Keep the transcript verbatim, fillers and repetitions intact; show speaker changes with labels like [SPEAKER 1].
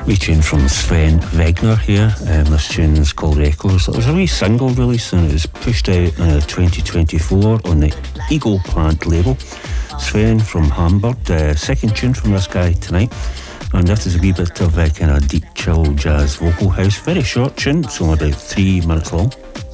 [SPEAKER 1] Wee tune from Sven Wegner here. Um, this tune is called Echoes. It was a wee single release and it was pushed out in uh, twenty twenty-four on the Eagle Plant label. Sven from Hamburg, uh, second tune from this guy tonight. And this is a wee bit of uh, kind of deep chill jazz vocal house. Very short tune, it's only about three minutes long.